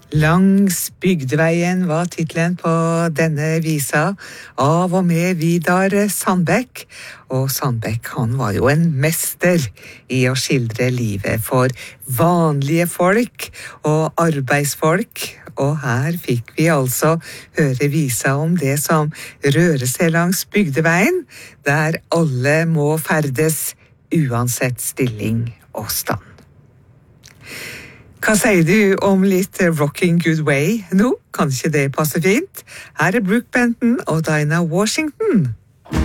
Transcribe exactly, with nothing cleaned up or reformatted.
Langs bygdeveien var titlen på denne visa, av og med Vidar Sandbekk. Og Sandbekk, han var jo en mester i å skildre livet for vanlige folk og arbeidsfolk. Og her fikk vi altså høre visa om det som rører seg langs bygdeveien, der alle må ferdes uansett stilling og stand. Hva sier du om litt Rocking Good Way nå? Kan ikke det passe fint? Her er Brooke Benton og Dinah Washington.